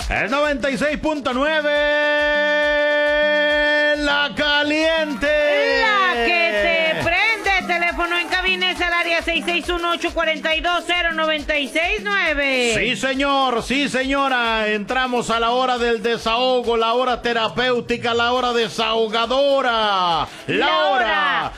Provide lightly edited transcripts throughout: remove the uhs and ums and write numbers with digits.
Es 96.9 La Caliente. La que te prende. Teléfono en cabina es el área 661-842-0969. Sí, señor, sí, señora. Entramos a la hora del desahogo, la hora terapéutica, la hora desahogadora, la hora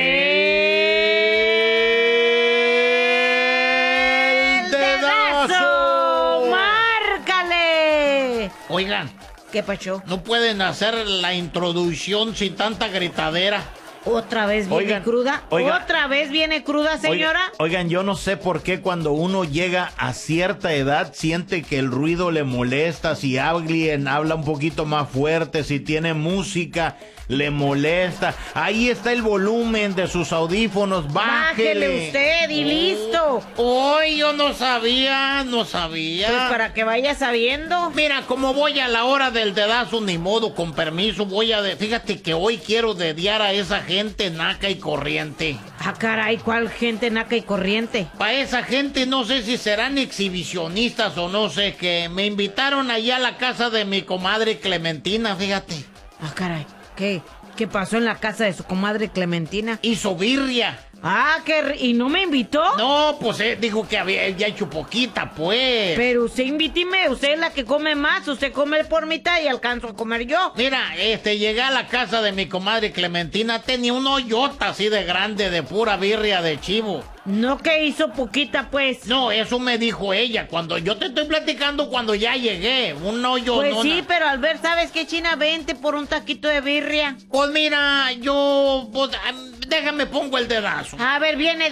del dedazo. ¡Márcale! Oigan, ¿Qué pasó? no pueden hacer la introducción sin tanta gritadera. ¿Otra vez viene cruda? ¿Otra vez viene cruda, señora? Oigan, yo no sé por qué cuando uno llega a cierta edad siente que el ruido le molesta, si alguien habla un poquito más fuerte, si tiene música, le molesta. Ahí está el volumen de sus audífonos, bájele usted y listo. Hoy yo no sabía. Pues para que vaya sabiendo. Mira, como voy a la hora del dedazo, ni modo, con permiso, fíjate que hoy quiero dediar a esa gente naca y corriente. Ah, caray, ¿cuál gente naca y corriente? Para esa gente, no sé si serán exhibicionistas o no sé, que me invitaron allá a la casa de mi comadre Clementina, fíjate. Ah, caray, ¿qué pasó en la casa de su comadre Clementina? Hizo birria. Ah, ¿y no me invitó? No, pues dijo que había ya hecho poquita, pues. Pero usted invíteme, usted es la que come más, usted come por mitad y alcanzo a comer yo. Mira, llegué a la casa de mi comadre Clementina, tenía una hoyota así de grande, de pura birria de chivo. No, que hizo poquita, pues. No, eso me dijo ella, cuando yo te estoy platicando cuando ya llegué, un hoyo. Pues sí, pero al ver, ¿sabes qué, China? Vente por un taquito de birria. Pues mira, déjame pongo el dedazo. A ver, viene.